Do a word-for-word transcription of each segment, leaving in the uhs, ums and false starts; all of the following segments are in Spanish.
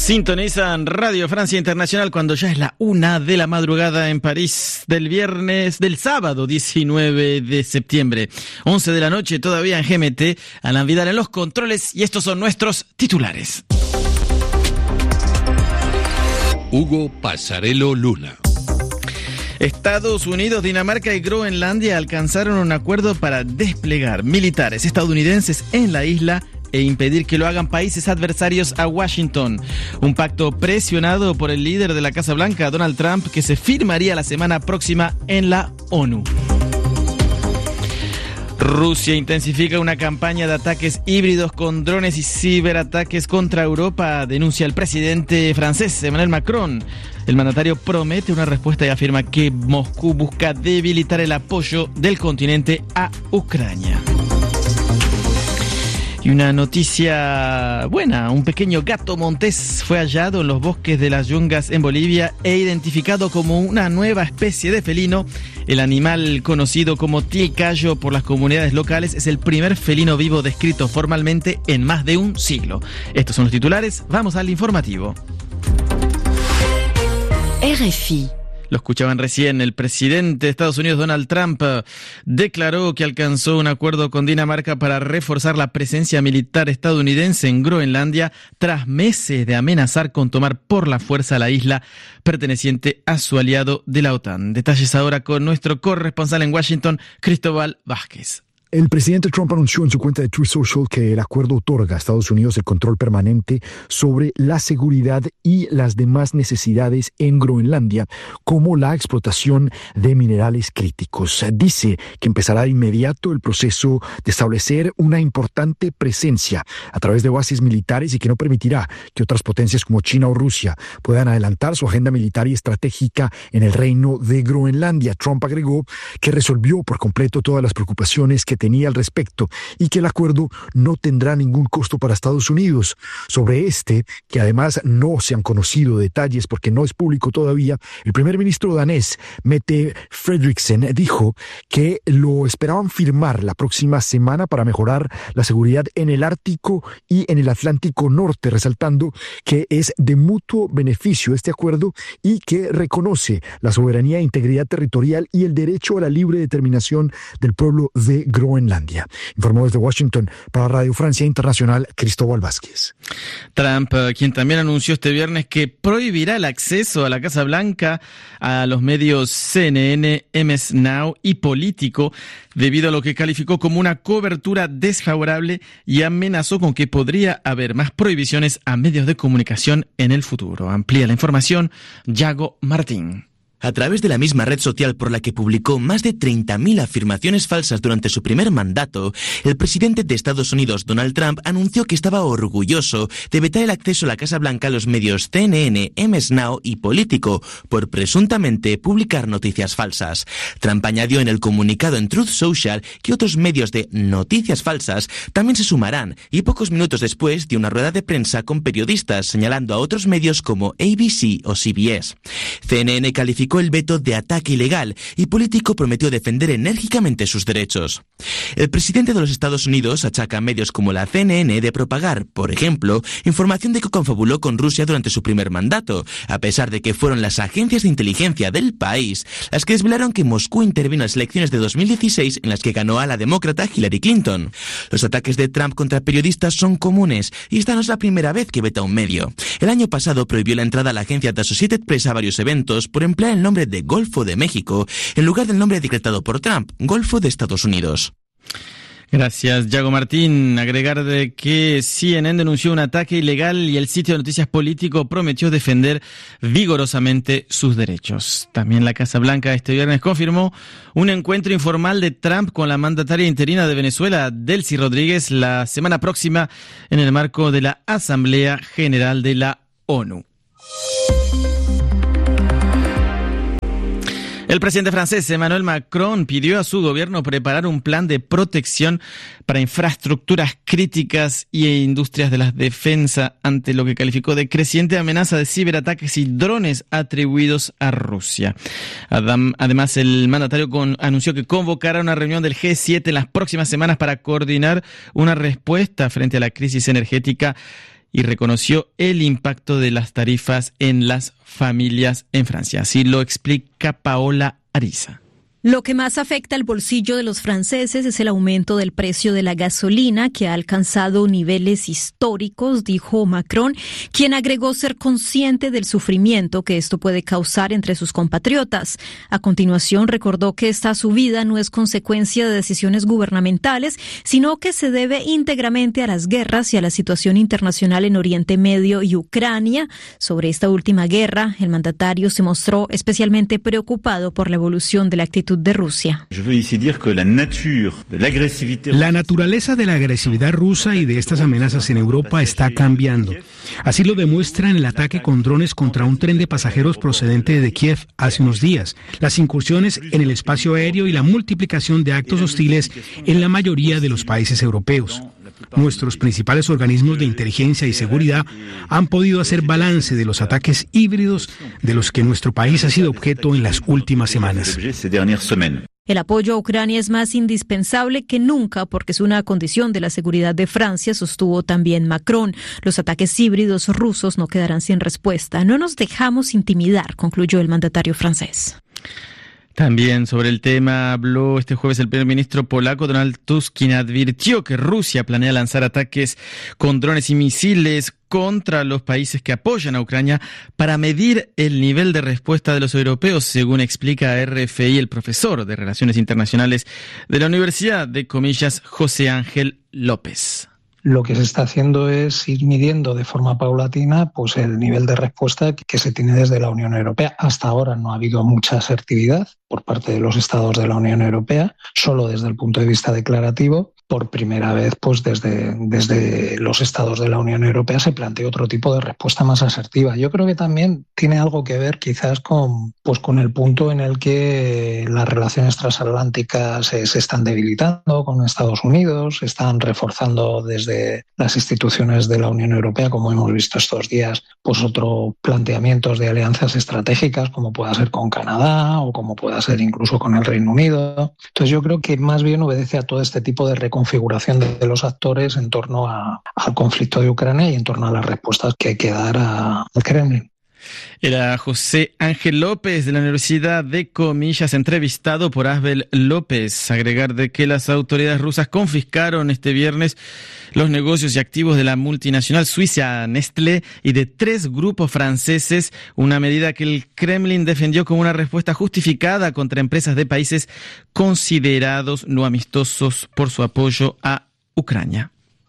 Sintonizan Radio Francia Internacional cuando ya es la una de la madrugada en París del viernes, del sábado diecinueve de septiembre. once de la noche todavía en G M T, Alan Vidal en los controles y estos son nuestros titulares. Hugo Pasarello Luna. Estados Unidos, Dinamarca y Groenlandia alcanzaron un acuerdo para desplegar militares estadounidenses en la isla e impedir que lo hagan países adversarios a Washington. Un pacto presionado por el líder de la Casa Blanca, Donald Trump, que se firmaría la semana próxima en la ONU. Rusia intensifica una campaña de ataques híbridos con drones y ciberataques contra Europa, denuncia el presidente francés Emmanuel Macron. El mandatario promete una respuesta y afirma que Moscú busca debilitar el apoyo del continente a Ucrania. Y una noticia buena, un pequeño gato montés fue hallado en los bosques de las Yungas en Bolivia e identificado como una nueva especie de felino. El animal conocido como tilcayo por las comunidades locales es el primer felino vivo descrito formalmente en más de un siglo. Estos son los titulares, vamos al informativo. R F I. Lo escuchaban recién, el presidente de Estados Unidos, Donald Trump, declaró que alcanzó un acuerdo con Dinamarca para reforzar la presencia militar estadounidense en Groenlandia tras meses de amenazar con tomar por la fuerza la isla perteneciente a su aliado de la OTAN. Detalles ahora con nuestro corresponsal en Washington, Cristóbal Vázquez. El presidente Trump anunció en su cuenta de Truth Social que el acuerdo otorga a Estados Unidos el control permanente sobre la seguridad y las demás necesidades en Groenlandia, como la explotación de minerales críticos. Dice que empezará de inmediato el proceso de establecer una importante presencia a través de bases militares y que no permitirá que otras potencias como China o Rusia puedan adelantar su agenda militar y estratégica en el reino de Groenlandia. Trump agregó que resolvió por completo todas las preocupaciones que tenía al respecto y que el acuerdo no tendrá ningún costo para Estados Unidos. Sobre este, que además no se han conocido detalles porque no es público todavía, el primer ministro danés, Mette Frederiksen, dijo que lo esperaban firmar la próxima semana para mejorar la seguridad en el Ártico y en el Atlántico Norte, resaltando que es de mutuo beneficio este acuerdo y que reconoce la soberanía e integridad territorial y el derecho a la libre determinación del pueblo de Groenlandia. Groenlandia. Informó desde Washington para Radio Francia Internacional, Cristóbal Vázquez. Trump, quien también anunció este viernes que prohibirá el acceso a la Casa Blanca a los medios C N N, M S Now y Político, debido a lo que calificó como una cobertura desfavorable y amenazó con que podría haber más prohibiciones a medios de comunicación en el futuro. Amplía la información, Yago Martín. A través de la misma red social por la que publicó más de treinta mil afirmaciones falsas durante su primer mandato, el presidente de Estados Unidos, Donald Trump, anunció que estaba orgulloso de vetar el acceso a la Casa Blanca a los medios C N N, M S Now y Político por presuntamente publicar noticias falsas. Trump añadió en el comunicado en Truth Social que otros medios de noticias falsas también se sumarán y pocos minutos después dio una rueda de prensa con periodistas señalando a otros medios como A B C o C B S. C N N calificó el veto de ataque ilegal y Político prometió defender enérgicamente sus derechos. El presidente de los Estados Unidos achaca a medios como la C N N de propagar, por ejemplo, información de que confabuló con Rusia durante su primer mandato, a pesar de que fueron las agencias de inteligencia del país las que desvelaron que Moscú intervino en las elecciones de dos mil dieciséis en las que ganó a la demócrata Hillary Clinton. Los ataques de Trump contra periodistas son comunes y esta no es la primera vez que veta un medio. El año pasado prohibió la entrada a la agencia The Associated Press a varios eventos por emplear el nombre de Golfo de México en lugar del nombre decretado por Trump, Golfo de Estados Unidos. Gracias, Yago Martín. Agregar de que C N N denunció un ataque ilegal y el sitio de noticias Político prometió defender vigorosamente sus derechos. También la Casa Blanca este viernes confirmó un encuentro informal de Trump con la mandataria interina de Venezuela, Delcy Rodríguez, la semana próxima en el marco de la Asamblea General de la ONU. El presidente francés Emmanuel Macron pidió a su gobierno preparar un plan de protección para infraestructuras críticas e industrias de la defensa ante lo que calificó de creciente amenaza de ciberataques y drones atribuidos a Rusia. Adam, además, el mandatario con, anunció que convocará una reunión del G siete en las próximas semanas para coordinar una respuesta frente a la crisis energética y reconoció el impacto de las tarifas en las familias en Francia. Así lo explica Paola Ariza. Lo que más afecta al bolsillo de los franceses es el aumento del precio de la gasolina, que ha alcanzado niveles históricos, dijo Macron, quien agregó ser consciente del sufrimiento que esto puede causar entre sus compatriotas. A continuación, recordó que esta subida no es consecuencia de decisiones gubernamentales, sino que se debe íntegramente a las guerras y a la situación internacional en Oriente Medio y Ucrania. Sobre esta última guerra, el mandatario se mostró especialmente preocupado por la evolución de la actitud de Rusia. La naturaleza de la agresividad rusa y de estas amenazas en Europa está cambiando. Así lo demuestra en el ataque con drones contra un tren de pasajeros procedente de Kiev hace unos días, las incursiones en el espacio aéreo y la multiplicación de actos hostiles en la mayoría de los países europeos. Nuestros principales organismos de inteligencia y seguridad han podido hacer balance de los ataques híbridos de los que nuestro país ha sido objeto en las últimas semanas. El apoyo a Ucrania es más indispensable que nunca porque es una condición de la seguridad de Francia, sostuvo también Macron. Los ataques híbridos rusos no quedarán sin respuesta. No nos dejamos intimidar, concluyó el mandatario francés. También sobre el tema habló este jueves el primer ministro polaco Donald Tusk, quien advirtió que Rusia planea lanzar ataques con drones y misiles contra los países que apoyan a Ucrania para medir el nivel de respuesta de los europeos, según explica a R F I el profesor de Relaciones Internacionales de la Universidad de Comillas, José Ángel López. Lo que se está haciendo es ir midiendo de forma paulatina pues el nivel de respuesta que se tiene desde la Unión Europea. Hasta ahora no ha habido mucha asertividad por parte de los estados de la Unión Europea, solo desde el punto de vista declarativo. Por primera vez, pues desde, desde los estados de la Unión Europea se plantea otro tipo de respuesta más asertiva. Yo creo que también tiene algo que ver quizás con, pues con el punto en el que las relaciones transatlánticas se, se están debilitando con Estados Unidos, se están reforzando desde las instituciones de la Unión Europea, como hemos visto estos días, pues otros planteamientos de alianzas estratégicas, como pueda ser con Canadá o como pueda ser incluso con el Reino Unido. Entonces yo creo que más bien obedece a todo este tipo de reconocimiento configuración de, de los actores en torno a, al conflicto de Ucrania y en torno a las respuestas que hay que dar a, al Kremlin. Era José Ángel López de la Universidad de Comillas, entrevistado por Asbel López. Agregar de que las autoridades rusas confiscaron este viernes los negocios y activos de la multinacional suiza Nestlé y de tres grupos franceses, una medida que el Kremlin defendió como una respuesta justificada contra empresas de países considerados no amistosos por su apoyo a Ucrania.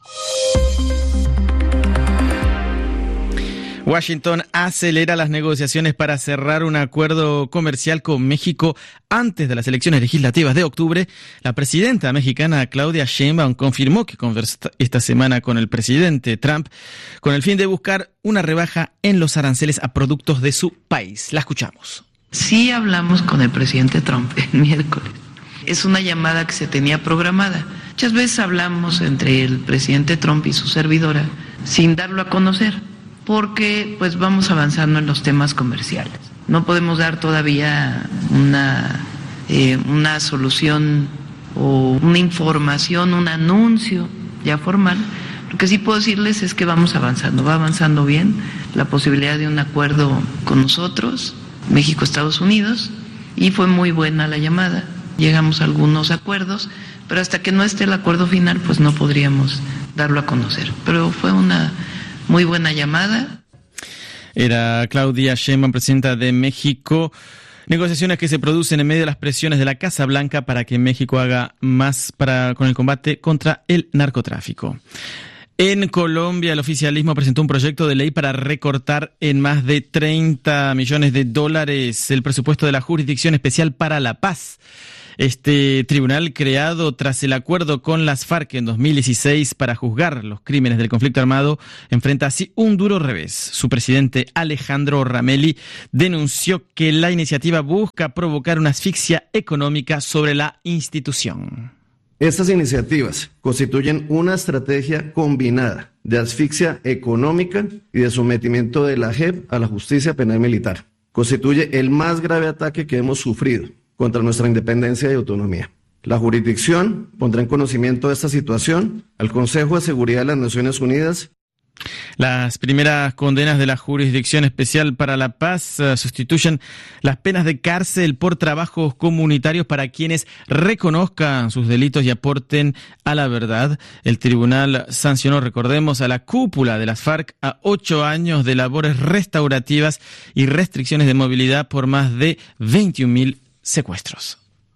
Washington acelera las negociaciones para cerrar un acuerdo comercial con México antes de las elecciones legislativas de octubre. La presidenta mexicana Claudia Sheinbaum confirmó que conversó esta semana con el presidente Trump con el fin de buscar una rebaja en los aranceles a productos de su país. La escuchamos. Sí hablamos con el presidente Trump el miércoles. Es una llamada que se tenía programada. Muchas veces hablamos entre el presidente Trump y su servidora sin darlo a conocer, porque pues vamos avanzando en los temas comerciales. No podemos dar todavía una, eh, una solución o una información, un anuncio ya formal. Lo que sí puedo decirles es que vamos avanzando, va avanzando bien la posibilidad de un acuerdo con nosotros, México, Estados Unidos, y fue muy buena la llamada. Llegamos a algunos acuerdos, pero hasta que no esté el acuerdo final, pues no podríamos darlo a conocer. Pero fue una muy buena llamada. Era Claudia Sheinbaum, presidenta de México. Negociaciones que se producen en medio de las presiones de la Casa Blanca para que México haga más para con el combate contra el narcotráfico. En Colombia, el oficialismo presentó un proyecto de ley para recortar en más de treinta millones de dólares el presupuesto de la Jurisdicción Especial para la Paz. Este tribunal, creado tras el acuerdo con las FARC en dos mil dieciséis para juzgar los crímenes del conflicto armado, enfrenta así un duro revés. Su presidente, Alejandro Ramelli, denunció que la iniciativa busca provocar una asfixia económica sobre la institución. Estas iniciativas constituyen una estrategia combinada de asfixia económica y de sometimiento de la J E P a la justicia penal militar. Constituye el más grave ataque que hemos sufrido contra nuestra independencia y autonomía. La jurisdicción pondrá en conocimiento de esta situación al Consejo de Seguridad de las Naciones Unidas. Las primeras condenas de la Jurisdicción Especial para la Paz uh, sustituyen las penas de cárcel por trabajos comunitarios para quienes reconozcan sus delitos y aporten a la verdad. El tribunal sancionó, recordemos, a la cúpula de las FARC a ocho años de labores restaurativas y restricciones de movilidad por más de veintiún mil secuestros.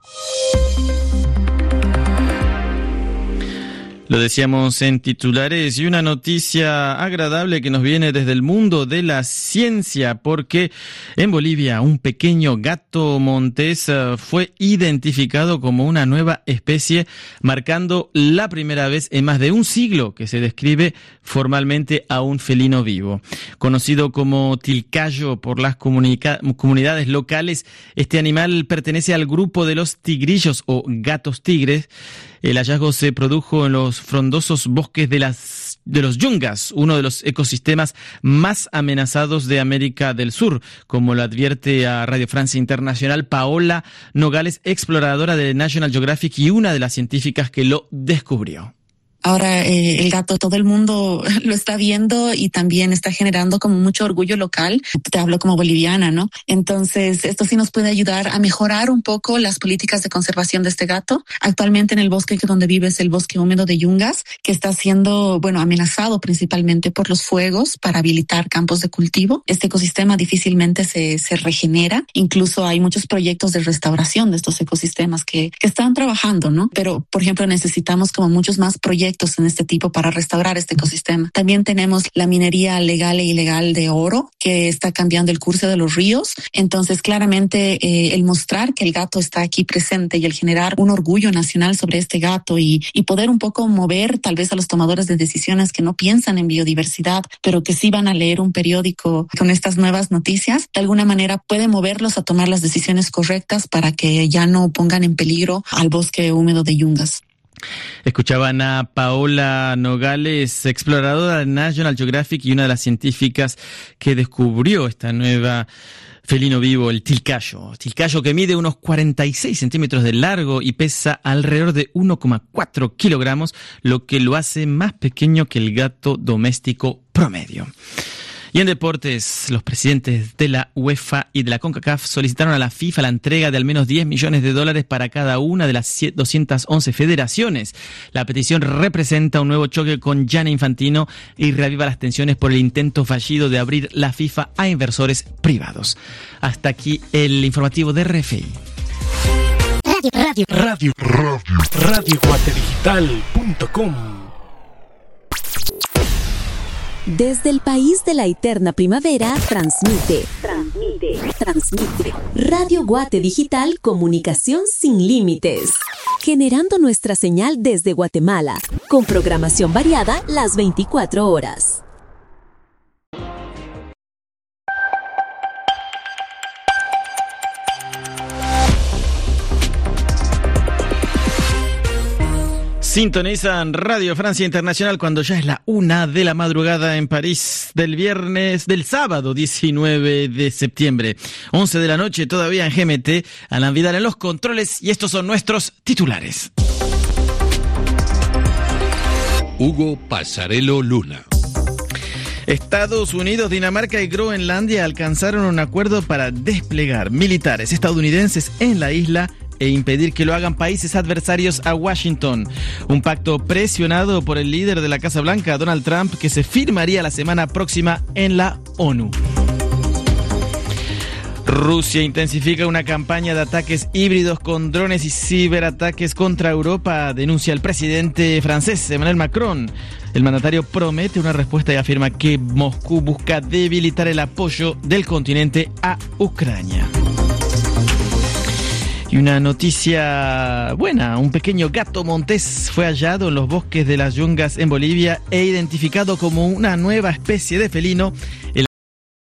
Lo decíamos en titulares, y una noticia agradable que nos viene desde el mundo de la ciencia, porque en Bolivia un pequeño gato montés fue identificado como una nueva especie, marcando la primera vez en más de un siglo que se describe formalmente a un felino vivo. Conocido como tilcayo por las comunica- comunidades locales, este animal pertenece al grupo de los tigrillos o gatos tigres. El hallazgo se produjo en los frondosos bosques de las de los yungas, uno de los ecosistemas más amenazados de América del Sur, como lo advierte a Radio Francia Internacional Paola Nogales, exploradora de National Geographic y una de las científicas que lo descubrió. Ahora eh, el gato, todo el mundo lo está viendo y también está generando como mucho orgullo local. Te hablo como boliviana, ¿no? Entonces, esto sí nos puede ayudar a mejorar un poco las políticas de conservación de este gato. Actualmente en el bosque donde vive es el bosque húmedo de Yungas, que está siendo, bueno, amenazado principalmente por los fuegos para habilitar campos de cultivo. Este ecosistema difícilmente se, se regenera. Incluso hay muchos proyectos de restauración de estos ecosistemas que, que están trabajando, ¿no? Pero, por ejemplo, necesitamos como muchos más proyectos en este tipo para restaurar este ecosistema. También tenemos la minería legal e ilegal de oro que está cambiando el curso de los ríos. Entonces, claramente, eh, el mostrar que el gato está aquí presente y el generar un orgullo nacional sobre este gato y, y poder un poco mover tal vez a los tomadores de decisiones que no piensan en biodiversidad, pero que sí van a leer un periódico con estas nuevas noticias, de alguna manera puede moverlos a tomar las decisiones correctas para que ya no pongan en peligro al bosque húmedo de Yungas. Escuchaban a Paola Nogales, exploradora de National Geographic y una de las científicas que descubrió esta nueva felino vivo, el tilcayo. Tilcayo que mide unos cuarenta y seis centímetros de largo y pesa alrededor de uno coma cuatro kilogramos, lo que lo hace más pequeño que el gato doméstico promedio. Y en deportes, los presidentes de la UEFA y de la CONCACAF solicitaron a la FIFA la entrega de al menos diez millones de dólares para cada una de las doscientas once federaciones. La petición representa un nuevo choque con Gianni Infantino y reaviva las tensiones por el intento fallido de abrir la FIFA a inversores privados. Hasta aquí el informativo de R F I. Radio, radio, radio, radio, radio guate digital punto com. Desde el país de la eterna primavera, transmite, transmite, transmite. Radio Guate Digital, comunicación sin límites. Generando nuestra señal desde Guatemala, con programación variada las veinticuatro horas. Sintonizan Radio Francia Internacional cuando ya es la una de la madrugada en París del viernes, del sábado diecinueve de septiembre. once de la noche todavía en G M T, Alan Vidal en los controles y estos son nuestros titulares. Hugo Pasarello Luna. Estados Unidos, Dinamarca y Groenlandia alcanzaron un acuerdo para desplegar militares estadounidenses en la isla e impedir que lo hagan países adversarios a Washington. Un pacto presionado por el líder de la Casa Blanca, Donald Trump, que se firmaría la semana próxima en la ONU. Rusia intensifica una campaña de ataques híbridos con drones y ciberataques contra Europa, denuncia el presidente francés Emmanuel Macron. El mandatario promete una respuesta y afirma que Moscú busca debilitar el apoyo del continente a Ucrania. Y una noticia buena, un pequeño gato montés fue hallado en los bosques de las Yungas en Bolivia e identificado como una nueva especie de felino. El